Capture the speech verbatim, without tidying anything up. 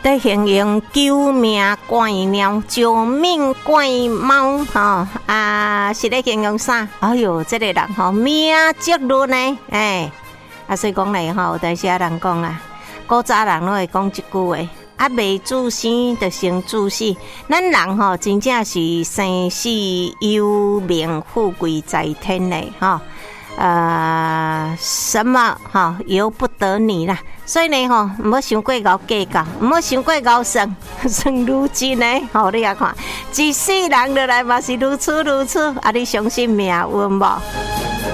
在形容救命怪鸟、救命怪猫，吼啊，是咧形容啥？哎哟，这个人吼命极论呢，哎，啊，所以讲咧吼，有当时啊人讲啊，古早人拢会讲一句话。啊，未自生就先自死。咱人吼，真正是生死有命，富贵在天嘞，哈。呃，什么哈由不得你啦。所以呢，吼，唔好想过高计较，唔好想过高算，算如今呢，吼，你啊看，一世人落来嘛是如此如此，啊，你相信命运无？